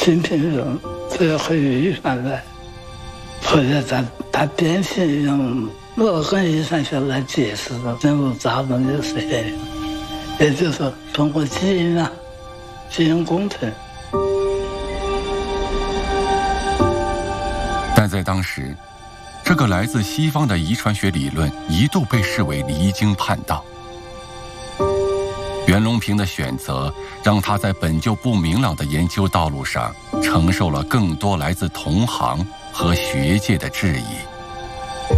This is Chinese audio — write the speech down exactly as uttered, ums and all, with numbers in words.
金平庸最后遗传来，或者他他典型用乐观遗传学来解释的人物杂本的实现，也就是说通过基因啊，基因工程。 但在当时，这个来自西方的遗传学理论一度被视为离经叛道。袁隆平的选择让他在本就不明朗的研究道路上承受了更多来自同行和学界的质疑。